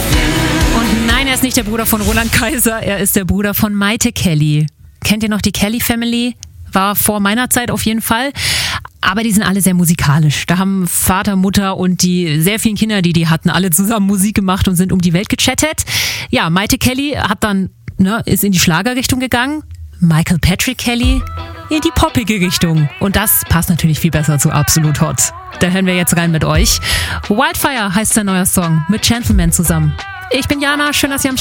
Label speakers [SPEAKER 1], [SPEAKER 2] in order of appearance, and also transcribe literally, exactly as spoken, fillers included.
[SPEAKER 1] Und nein, er ist nicht der Bruder von Roland Kaiser, er ist der Bruder von Maite Kelly. Kennt ihr noch die Kelly Family? War vor meiner Zeit auf jeden Fall. Aber die sind alle sehr musikalisch. Da haben Vater, Mutter und die sehr vielen Kinder, die die hatten, alle zusammen Musik gemacht und sind um die Welt gechattet. Ja, Maite Kelly hat dann, ne, ist in die Schlagerrichtung gegangen. Michael Patrick Kelly in die poppige Richtung. Und das passt natürlich viel besser zu Absolut Hot. Da hören wir jetzt rein mit euch. Wildfire heißt der neue Song mit Gentleman zusammen. Ich bin Jana, schön, dass ihr am Start